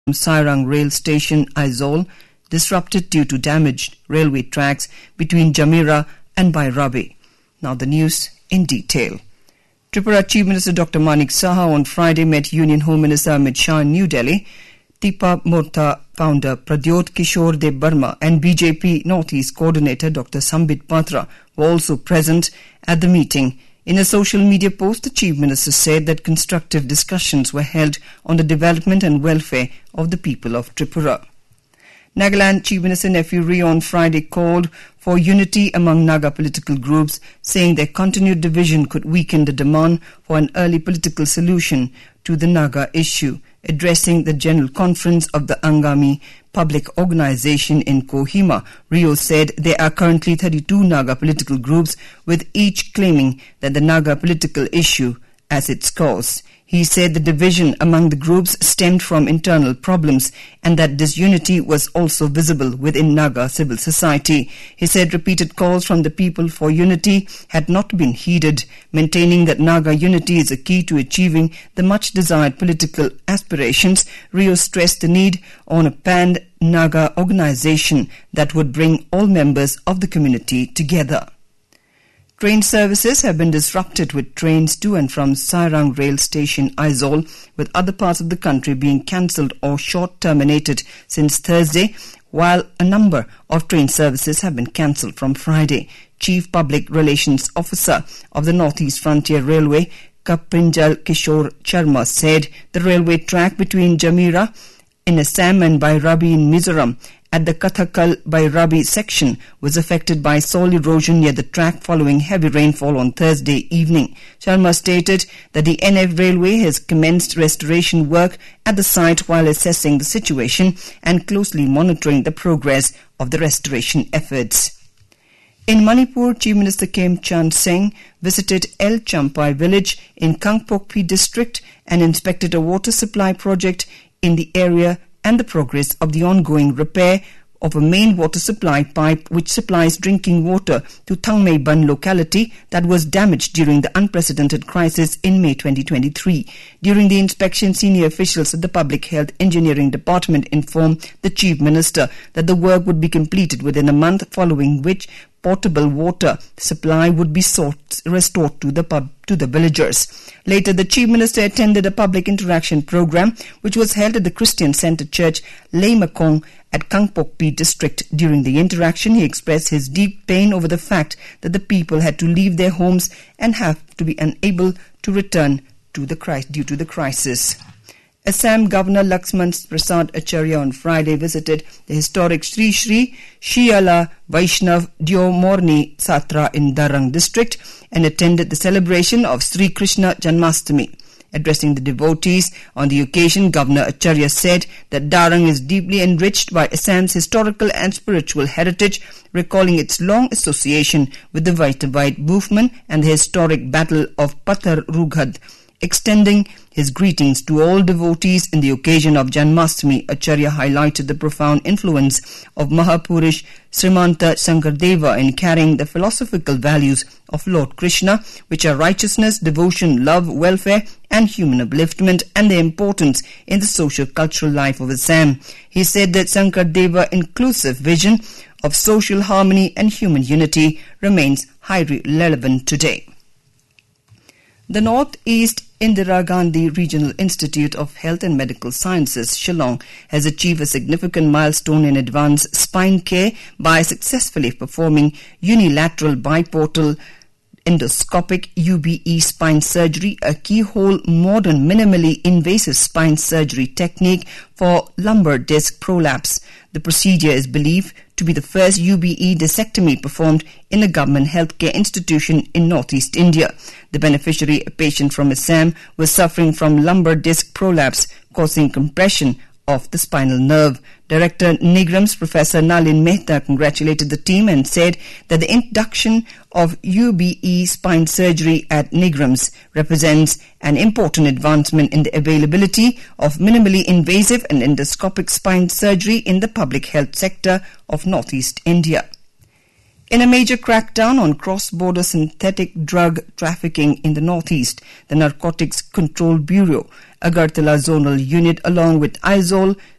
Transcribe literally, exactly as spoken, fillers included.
Sairang rail station, Aizawl, disrupted due to damaged railway tracks between Jamira and Bairabi. Now the news in detail. Tripura Chief Minister Doctor Manik Saha on Friday met Union Home Minister Amit Shah in New Delhi. Tipa Morta founder Pradyot Kishore Dev Burma and B J P Northeast coordinator Doctor Sambit Patra were also present at the meeting. In a social media post, the Chief Minister said that constructive discussions were held on the development and welfare of the people of Tripura. Nagaland Chief Minister Nephew Rio on Friday called for unity among Naga political groups, saying their continued division could weaken the demand for an early political solution to the Naga issue. Addressing the General Conference of the Angami Public Organization in Kohima, Rio said there are currently thirty-two Naga political groups, with each claiming that the Naga political issue as its cause. He said the division among the groups stemmed from internal problems and that disunity was also visible within Naga civil society. He said repeated calls from the people for unity had not been heeded, maintaining that Naga unity is a key to achieving the much-desired political aspirations. Rio stressed the need on a pan-Naga organization that would bring all members of the community together. Train services have been disrupted with trains to and from Sairang rail station Aizawl, with other parts of the country being cancelled or short terminated since Thursday, while a number of train services have been cancelled from Friday. Chief Public Relations Officer of the Northeast Frontier Railway, Kaprinjal Kishore Sharma, said the railway track between Jamira in Assam and Bairabi in Mizoram at the Kathakal Bairabi section was affected by soil erosion near the track following heavy rainfall on Thursday evening. Sharma stated that the N F Railway has commenced restoration work at the site while assessing the situation and closely monitoring the progress of the restoration efforts. In Manipur, Chief Minister Kem Chand Singh visited El Champai village in Kangpokpi district and inspected a water supply project in the area and the progress of the ongoing repair of a main water supply pipe which supplies drinking water to Thangmei Ban locality that was damaged during the unprecedented crisis in May twenty twenty-three. During the inspection, senior officials at the Public Health Engineering Department informed the Chief Minister that the work would be completed within a month, following which potable water supply would be sought, restored to the pub, to the villagers. Later, the Chief Minister attended a public interaction program which was held at the Christian Center Church, Leimakong, at Kangpokpi district. During the interaction, he expressed his deep pain over the fact that the people had to leave their homes and have to be unable to return to the cri- due to the crisis. Assam Governor Laxman Prasad Acharya on Friday visited the historic Sri Sri Shiyala Vaishnav Diomorni Satra in Darang district and attended the celebration of Sri Krishna Janmashtami. Addressing the devotees on the occasion, Governor Acharya said that Darang is deeply enriched by Assam's historical and spiritual heritage, recalling its long association with the Vaishnavite movement and the historic battle of Pathar Rughad. Extending his greetings to all devotees in the occasion of Janmashtami, Acharya highlighted the profound influence of Mahapurush Srimanta Shankardeva in carrying the philosophical values of Lord Krishna, which are righteousness, devotion, love, welfare, and human upliftment, and their importance in the social-cultural life of Assam. He said that Shankardeva inclusive vision of social harmony and human unity remains highly relevant today. The Northeast Indira Gandhi Regional Institute of Health and Medical Sciences, Shillong, has achieved a significant milestone in advanced spine care by successfully performing unilateral biportal endoscopic U B E spine surgery, a keyhole modern minimally invasive spine surgery technique for lumbar disc prolapse. The procedure is believed to be the first U B E discectomy performed in a government healthcare institution in northeast India. The beneficiary, a patient from Assam, was suffering from lumbar disc prolapse causing compression of the spinal nerve. Director Nigrams, Professor Nalin Mehta, congratulated the team and said that the induction of U B E spine surgery at Nigrams represents an important advancement in the availability of minimally invasive and endoscopic spine surgery in the public health sector of northeast India. In a major crackdown on cross-border synthetic drug trafficking in the northeast, the Narcotics Control Bureau, Agartala Zonal Unit, along with Aizawl,